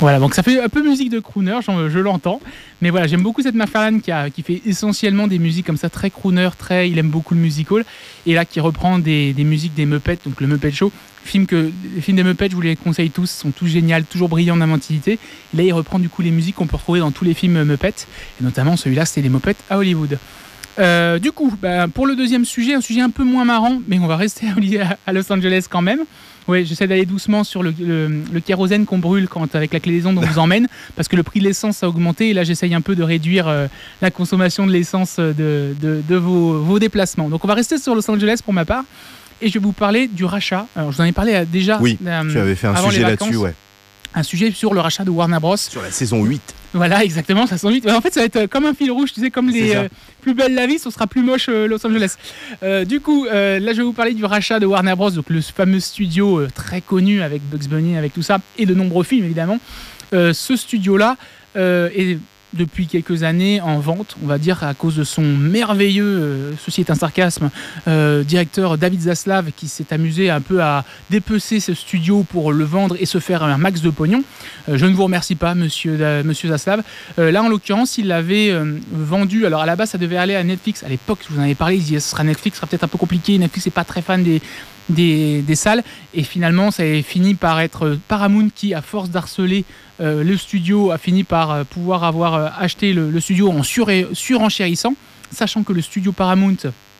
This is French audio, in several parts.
Voilà, donc ça fait un peu musique de crooner, je l'entends. Mais voilà, j'aime beaucoup cette McFarlane qui fait essentiellement des musiques comme ça, très crooner, il aime beaucoup le musical. Et là, qui reprend des musiques des Muppets, donc le Muppet Show. Les films des Muppets, je vous les conseille tous, sont tous géniaux, toujours brillants d'inventivité. Et là, il reprend du coup les musiques qu'on peut retrouver dans tous les films Muppets. Et notamment celui-là, c'était les Muppets à Hollywood. Du coup, pour le deuxième sujet, un sujet un peu moins marrant, mais on va rester à Los Angeles quand même. Oui, j'essaie d'aller doucement sur le kérosène qu'on brûle avec la clé des ondes on vous emmène, parce que le prix de l'essence a augmenté et là j'essaye un peu de réduire la consommation de l'essence de vos déplacements. Donc on va rester sur Los Angeles pour ma part et je vais vous parler du rachat. Alors je vous en ai parlé déjà. Oui, tu avais fait un sujet là-dessus, ouais. Un sujet sur le rachat de Warner Bros. Sur la saison 8. Voilà, exactement, ça s'ennuie. En fait, ça va être comme un fil rouge, tu sais, comme les plus belles la vie, ce sera plus moche Los Angeles. Du coup, là, je vais vous parler du rachat de Warner Bros, donc le fameux studio très connu avec Bugs Bunny, avec tout ça, et de nombreux films, évidemment. Ce studio-là est depuis quelques années en vente, on va dire, à cause de son merveilleux, ceci est un sarcasme, directeur David Zaslav, qui s'est amusé un peu à dépecer ce studio pour le vendre et se faire un max de pognon. Je ne vous remercie pas, monsieur Zaslav. Là, en l'occurrence, il l'avait vendu. Alors, à la base, ça devait aller à Netflix. À l'époque, je vous en avais parlé, il disait ce sera Netflix, ce sera peut-être un peu compliqué. Netflix n'est pas très fan des salles. Et finalement, ça a fini par être Paramount qui, à force d'harceler le studio, a fini par pouvoir avoir acheté le studio en surenchérissant, sachant que le studio Paramount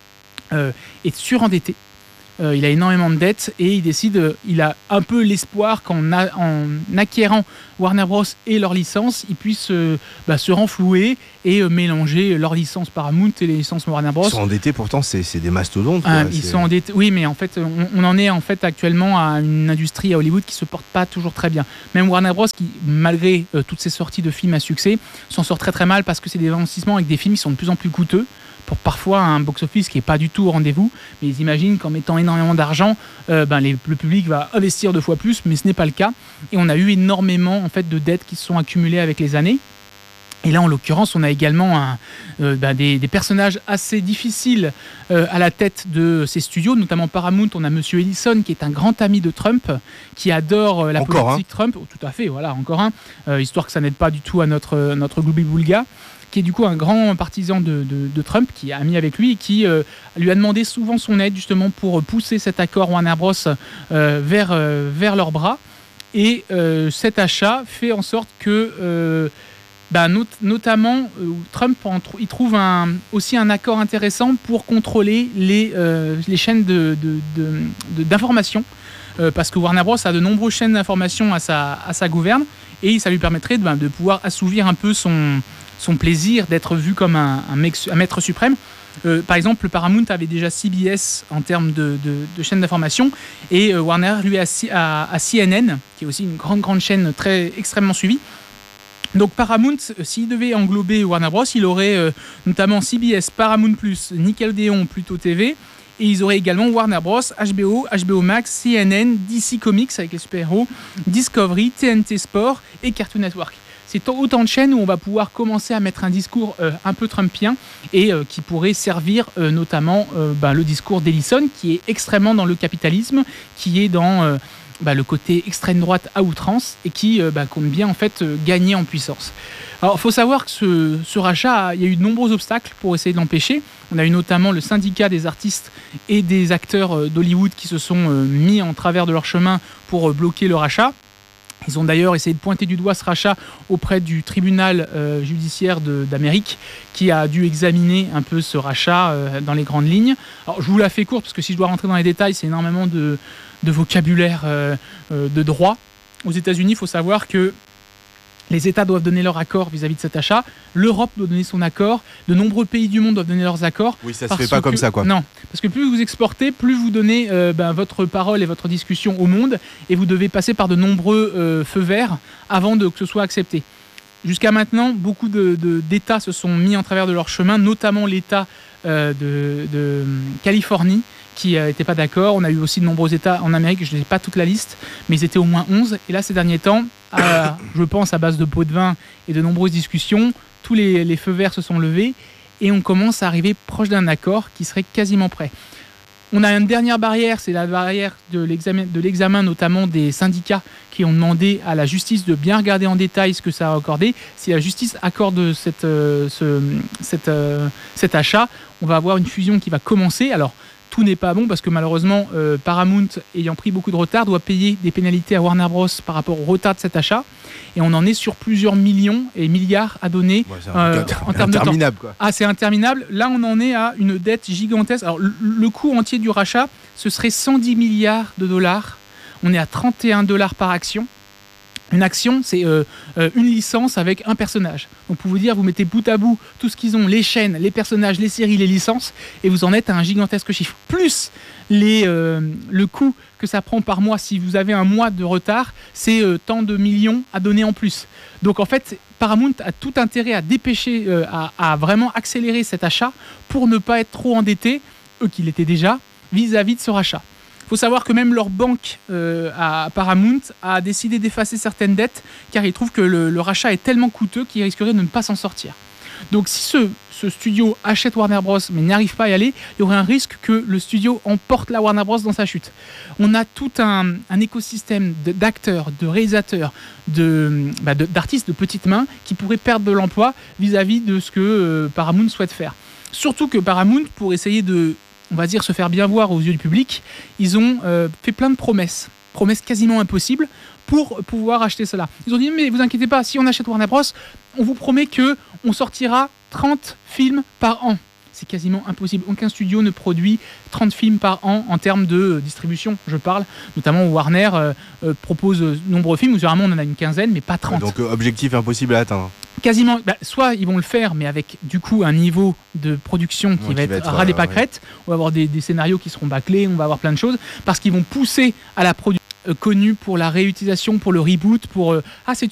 est surendetté. Il a énormément de dettes et il a un peu l'espoir qu'en acquérant Warner Bros et leur licence, ils puissent se renflouer et mélanger leur licence Paramount et les licences Warner Bros. Ils sont endettés, pourtant c'est des mastodontes. Ils sont endettés, oui, mais en fait, on en est en fait actuellement à une industrie à Hollywood qui se porte pas toujours très bien. Même Warner Bros, qui malgré toutes ces sorties de films à succès, s'en sort très très mal parce que c'est des investissements avec des films qui sont de plus en plus coûteux. Pour parfois un box-office qui n'est pas du tout au rendez-vous, mais ils imaginent qu'en mettant énormément d'argent, le public va investir 2 fois plus, mais ce n'est pas le cas. Et on a eu énormément en fait, de dettes qui se sont accumulées avec les années. Et là, en l'occurrence, on a également des personnages assez difficiles à la tête de ces studios, notamment Paramount. On a Monsieur Ellison, qui est un grand ami de Trump, qui adore la politique Trump. Oh, tout à fait, voilà, encore un. Histoire que ça n'aide pas du tout à notre Gloubi-Boulga, qui est du coup un grand partisan de Trump, qui est ami avec lui et qui lui a demandé souvent son aide justement pour pousser cet accord Warner Bros vers leurs bras. Et cet achat fait en sorte que notamment Trump il trouve aussi un accord intéressant pour contrôler les chaînes d'information, parce que Warner Bros a de nombreuses chaînes d'information à sa gouverne et ça lui permettrait de pouvoir assouvir un peu son plaisir d'être vu comme un maître suprême. Par exemple, Paramount avait déjà CBS en termes de chaîne d'information et Warner lui a CNN, qui est aussi une grande chaîne extrêmement suivie. Donc Paramount, s'il devait englober Warner Bros, il aurait notamment CBS, Paramount+, Nickelodeon, Pluto TV, et ils auraient également Warner Bros, HBO Max, CNN, DC Comics avec les super-héros, Discovery, TNT Sport et Cartoon Network. C'est autant de chaînes où on va pouvoir commencer à mettre un discours un peu trumpien et qui pourrait servir notamment le discours d'Ellison, qui est extrêmement dans le capitalisme, qui est dans le côté extrême droite à outrance et qui compte bien en fait gagner en puissance. Alors il faut savoir que ce rachat, il y a eu de nombreux obstacles pour essayer de l'empêcher. On a eu notamment le syndicat des artistes et des acteurs d'Hollywood qui se sont mis en travers de leur chemin pour bloquer le rachat. Ils ont d'ailleurs essayé de pointer du doigt ce rachat auprès du tribunal judiciaire d'Amérique qui a dû examiner un peu ce rachat dans les grandes lignes. Alors je vous la fais courte parce que si je dois rentrer dans les détails, c'est énormément de vocabulaire de droit. Aux États-Unis, il faut savoir que les États doivent donner leur accord vis-à-vis de cet achat. L'Europe doit donner son accord. De nombreux pays du monde doivent donner leurs accords. Oui, ça se fait pas comme ça, quoi. Non, parce que plus vous exportez, plus vous donnez votre parole et votre discussion au monde, et vous devez passer par de nombreux feux verts avant que ce soit accepté. Jusqu'à maintenant, beaucoup d'États se sont mis en travers de leur chemin, notamment l'État de Californie, qui n'étaient pas d'accord. On a eu aussi de nombreux États en Amérique, je n'ai pas toute la liste, mais ils étaient au moins 11. Et là, ces derniers temps, je pense à base de pots de vin et de nombreuses discussions, tous les feux verts se sont levés et on commence à arriver proche d'un accord qui serait quasiment prêt. On a une dernière barrière, c'est la barrière de l'examen notamment des syndicats qui ont demandé à la justice de bien regarder en détail ce que ça a accordé. Si la justice accorde cet achat, on va avoir une fusion qui va commencer. Alors, tout n'est pas bon parce que malheureusement, Paramount, ayant pris beaucoup de retard, doit payer des pénalités à Warner Bros. Par rapport au retard de cet achat. Et on en est sur plusieurs millions et milliards à donner en termes de temps. Quoi. Ah, c'est interminable. Là, on en est à une dette gigantesque. Alors, le coût entier du rachat, ce serait 110 milliards de dollars. On est à 31 $ par action. Une action, c'est une licence avec un personnage. Donc, pour vous dire, vous mettez bout à bout tout ce qu'ils ont, les chaînes, les personnages, les séries, les licences, et vous en êtes à un gigantesque chiffre. Plus le coût que ça prend par mois, si vous avez un mois de retard, c'est tant de millions à donner en plus. Donc, en fait, Paramount a tout intérêt à dépêcher, à vraiment accélérer cet achat pour ne pas être trop endetté, eux qui l'étaient déjà, vis-à-vis de ce rachat. Il faut savoir que même leur banque à Paramount a décidé d'effacer certaines dettes car ils trouvent que le rachat est tellement coûteux qu'ils risqueraient de ne pas s'en sortir. Donc si ce studio achète Warner Bros mais n'arrive pas à y aller, il y aurait un risque que le studio emporte la Warner Bros dans sa chute. On a tout un écosystème d'acteurs, de réalisateurs, d'artistes de petites mains qui pourraient perdre de l'emploi vis-à-vis de ce que Paramount souhaite faire. Surtout que Paramount, pour essayer de, on va dire, se faire bien voir aux yeux du public, ils ont fait plein de promesses quasiment impossibles pour pouvoir acheter cela. Ils ont dit, mais vous inquiétez pas, si on achète Warner Bros, on vous promet qu'on sortira 30 films par an. C'est quasiment impossible. Aucun studio ne produit 30 films par an en termes de distribution, je parle. Notamment Warner propose de nombreux films, où généralement on en a une quinzaine, mais pas 30. Donc objectif impossible à atteindre. Quasiment, soit ils vont le faire, mais avec du coup un niveau de production qui va être ras des pâquerettes. On va avoir des scénarios qui seront bâclés, on va avoir plein de choses, parce qu'ils vont pousser à la production connue pour la réutilisation, pour le reboot, pour c'est